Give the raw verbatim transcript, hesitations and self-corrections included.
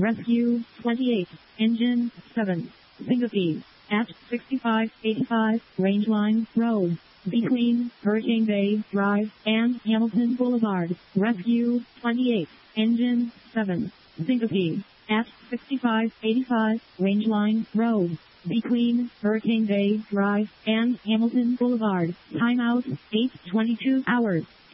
Rescue twenty-eight, Engine seven, Syncope, at sixty-five eighty-five Rangeline Road, between Hurricane Bay Drive and Hamilton Boulevard. Rescue twenty-eight, Engine seven, Syncope, at sixty-five eighty-five Rangeline Road, between Hurricane Bay Drive and Hamilton Boulevard. Timeout eight twenty-two hours.